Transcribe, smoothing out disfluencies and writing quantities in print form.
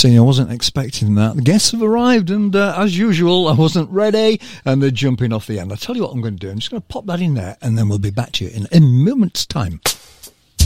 see, I wasn't expecting that. The guests have arrived, and as usual, I wasn't ready, and they're jumping off the end. I'll tell you what I'm going to do. I'm just going to pop that in there, and then we'll be back to you in a moment's time.